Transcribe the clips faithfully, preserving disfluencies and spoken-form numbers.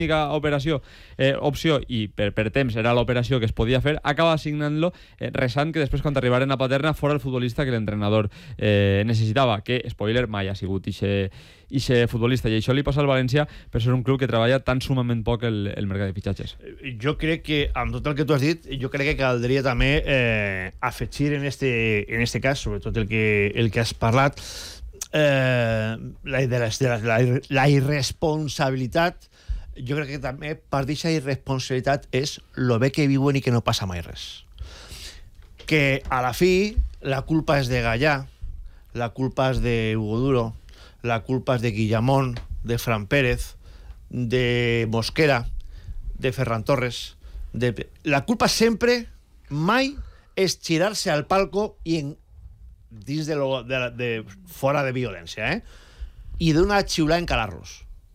l'única operació, eh, opció, i per, per temps era l'operació que es podia fer, acaba assignant-lo eh, resant que després quan arribaren a Paterna fora el futbolista que l'entrenador eh, necessitava, que, spoiler, mai ha sigut ixe futbolista, i això li passa al València per ser un club que treballa tan sumament poc el, el mercat de fitxatges. Jo crec que, amb tot el que tu has dit, jo crec que caldria també eh, afegir en este, en este cas, sobretot el que, el que has parlat, eh, la, de la, de la, la, la irresponsabilitat. Jo crec que també part d'aquesta irresponsabilitat és lo bé que viuen i que no passa mai res. Que a la fi la culpa és de Gallà, la culpa és de Hugo Duro, la culpa és de Guillamón, de Fran Pérez, de Mosquera, de Ferran Torres. De... La culpa sempre, mai, és girar-se al palco i en, dins de, lo, de, de fora de violència, eh? I d'una xiulada en calar-los.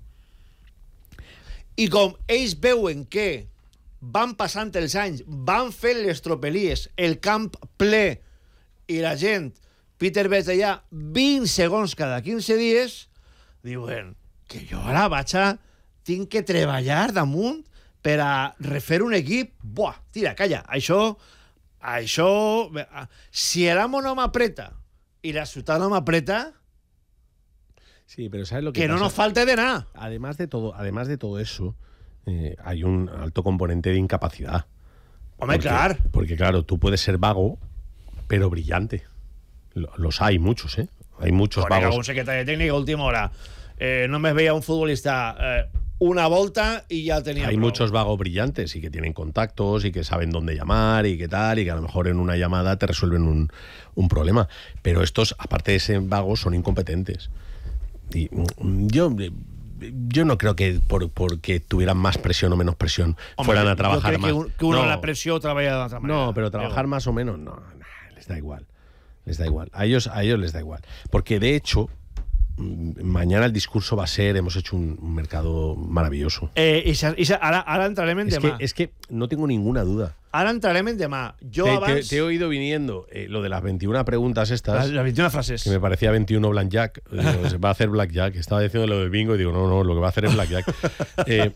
I com ells veuen que van passant els anys, van fent les tropelies, el camp ple i la gent, Peter ves allà vint segons cada quinze dies, diuen que jo ara vaig a... tinc que treballar damunt per a refer un equip. Buah, tira, calla, això... això... Si el amo no m'apreta i la ciutat no m'apreta... Sí, pero ¿sabes lo que, que pasa? No nos falte de nada. Además de todo, además de todo eso, eh, hay un alto componente de incapacidad. Hombre, porque, claro. Porque, claro, tú puedes ser vago, pero brillante. Los hay muchos, ¿eh? Hay muchos Colega, vagos. un secretario técnico, última hora. Eh, no me veía un futbolista eh, una volta y ya tenía... Hay pro. muchos vagos brillantes y que tienen contactos y que saben dónde llamar y qué tal, y que a lo mejor en una llamada te resuelven un, un problema. Pero estos, aparte de ser vagos, son incompetentes. Y yo, yo no creo que por, porque tuvieran más presión o menos presión Hombre, fueran a trabajar yo creo más. Que, un, que uno no, la presión trabaja de otra manera. No, pero trabajar Diego. más o menos, no, no, les da igual. Les da igual. A ellos, a ellos les da igual. Porque de hecho, mañana el discurso va a ser, hemos hecho un, un mercado maravilloso. Eh, y se, y se, ahora, ahora entrarem en es demà. Que, es que no tengo ninguna duda. Ahora entrarem en demà. Yo te, abans... te, te he oído viniendo eh, lo de las veintiuna preguntas estas. Las, las veintiuna frases. Que me parecía veintiuno Blackjack. Digo, se va a hacer Blackjack. Estaba diciendo lo del bingo y digo, no, no, lo que va a hacer es Blackjack. eh,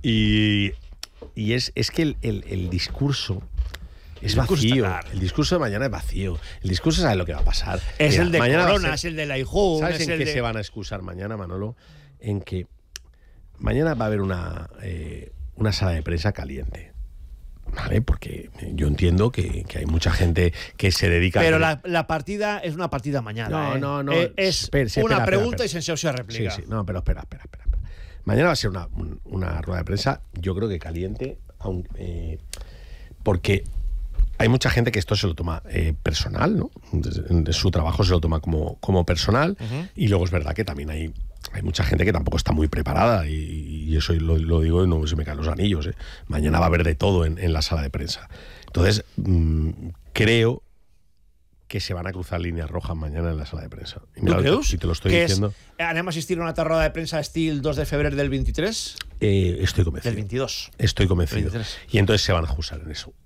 y y es, es que el, el, el discurso... Es el vacío. Claro. El discurso de mañana es vacío. El discurso sabe lo que va a pasar. Es Mira, el de mañana Corona, ser, es el de la Ijun. ¿Sabes es en el qué de... se van a excusar mañana, Manolo? En que mañana va a haber una, eh, una sala de prensa caliente. ¿Vale? Porque yo entiendo que, que hay mucha gente que se dedica Pero a... la, la partida es una partida mañana. No, eh? no, no. Eh, es espera, sí, una espera, pregunta espera, espera. y sense opció de réplica. Sí, sí. No, pero espera, espera, espera. espera. Mañana va a ser una, un, una rueda de prensa, yo creo que caliente, aun, eh, porque hay mucha gente que esto se lo toma eh, personal, ¿no? De, de su trabajo se lo toma como, como personal, uh-huh. Y luego es verdad que también hay, hay mucha gente que tampoco está muy preparada, y, y eso lo, lo digo y no se me caen los anillos, ¿eh? Mañana va a haber de todo en, en la sala de prensa. Entonces, mmm, creo que se van a cruzar líneas rojas mañana en la sala de prensa. Y mira, creus? si te lo estoy que diciendo. És, anem a assistir a una roda de premsa estil dos de febrer del veintitrés? Eh, estoy convencido. Del veintidós. Estoy convencido. veintitrés. Y entonces se van a ajustar en eso.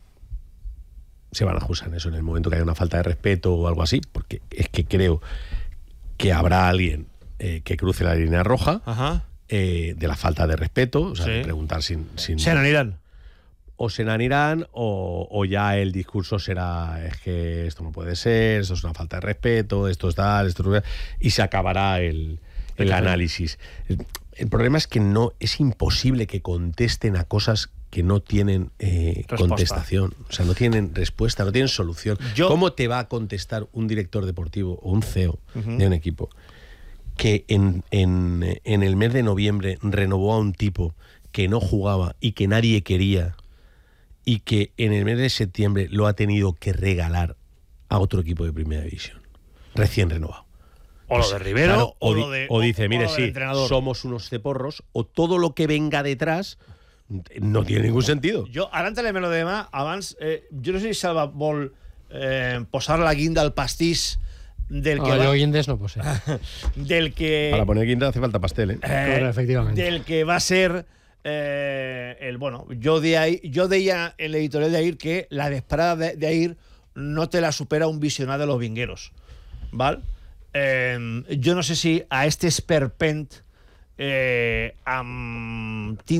Se van a ajustar en eso en el momento que haya una falta de respeto o algo así, porque es que creo que habrá alguien eh, que cruce la línea roja. Ajá. Eh, de la falta de respeto, o sea, sí. de preguntar sin... sin se n'aniran. O se n'aniran o, o ya el discurso será es que esto no puede ser, esto es una falta de respeto, esto es tal, esto es... y se acabará el, el Exacto. análisis. El, el problema es que no es imposible que contesten a cosas que no tienen eh, contestación, o sea, no tienen respuesta, no tienen solución. Yo... ¿Cómo te va a contestar un director deportivo o un C E O uh-huh. de un equipo que en, en, en el mes de noviembre renovó a un tipo que no jugaba y que nadie quería y que en el mes de septiembre lo ha tenido que regalar a otro equipo de primera división, recién renovado? O pues, lo de Rivero, claro, o, o, lo de, o dice, o, mire, o lo sí, somos unos ceporros, o todo lo que venga detrás no tiene ningún sentido. Jo, ara entrarem en lo de demà, abans, eh, jo no sé si Salva vol eh, posar la guinda al pastís del que no, va... yo guindes no posee. del que... Para poner guinda hace falta pastel, ¿eh? eh claro, efectivamente. Del que va a ser... Eh, el, bueno, yo, de ahí, yo deia en l'editorial d'ahir que la vesprada d'ahir no te la supera un visionat de los vingueros, ¿val? Eh, jo no sé si a este esperpent eh, amb